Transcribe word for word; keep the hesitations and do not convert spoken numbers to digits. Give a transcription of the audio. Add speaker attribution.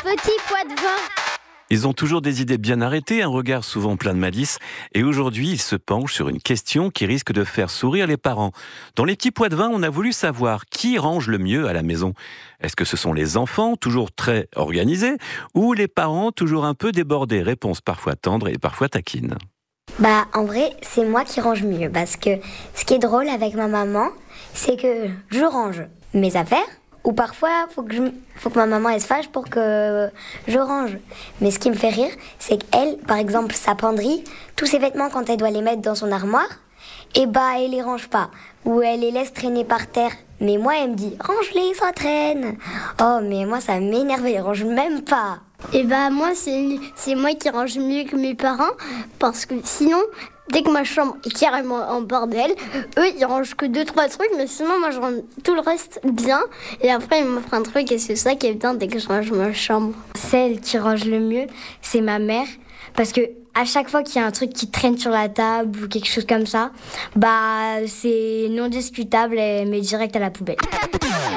Speaker 1: Petit Poitevin.
Speaker 2: Ils ont toujours des idées bien arrêtées, un regard souvent plein de malice. Et aujourd'hui, ils se penchent sur une question qui risque de faire sourire les parents. Dans les petits Poitevins, on a voulu savoir qui range le mieux à la maison. Est-ce que ce sont les enfants, toujours très organisés, ou les parents, toujours un peu débordés? Réponse parfois tendre et parfois taquine.
Speaker 3: Bah en vrai c'est moi qui range mieux parce que ce qui est drôle avec ma maman c'est que je range mes affaires ou parfois faut que, je, faut que ma maman elle se fâche pour que je range. Mais ce qui me fait rire c'est qu'elle par exemple sa penderie, tous ses vêtements quand elle doit les mettre dans son armoire, et bah elle les range pas ou elle les laisse traîner par terre. Mais moi elle me dit range-les, ça traîne. Oh mais moi ça m'énerve, elle range même pas.
Speaker 1: Et bah moi c'est, c'est moi qui range mieux que mes parents parce que sinon dès que ma chambre est carrément en bordel, eux ils rangent que deux trois trucs mais sinon moi je range tout le reste bien et après ils m'offrent un truc et c'est ça qui est bien dès que je range ma chambre.
Speaker 3: Celle qui range le mieux c'est ma mère parce que à chaque fois qu'il y a un truc qui traîne sur la table ou quelque chose comme ça, bah c'est non discutable et met direct à la poubelle.